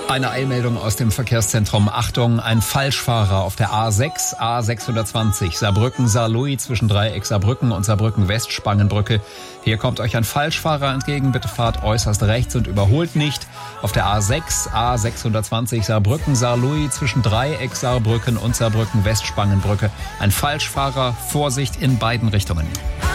Eine Eilmeldung aus dem Verkehrszentrum. Achtung, ein Falschfahrer auf der A6, A620, Saarbrücken-Saarlouis zwischen Dreieck Saarbrücken und Saarbrücken-West-Spangenbrücke. Hier kommt euch ein Falschfahrer entgegen. Bitte fahrt äußerst rechts und überholt nicht. Auf der A6, A620, Saarbrücken-Saarlouis zwischen Dreieck Saarbrücken und Saarbrücken-West-Spangenbrücke. Ein Falschfahrer, Vorsicht in beiden Richtungen.